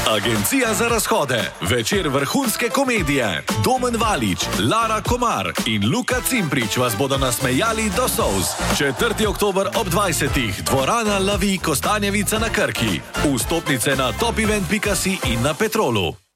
Agencija za razhode, večer vrhunske komedije. Domen Valič, Lara Komar in Luka Cimprič vas bodo nasmejali do solz. 4. oktober ob 20. Dvorana Lavi Kostanjevica na Krki. Vstopnice na topevent.si in na Petrolu.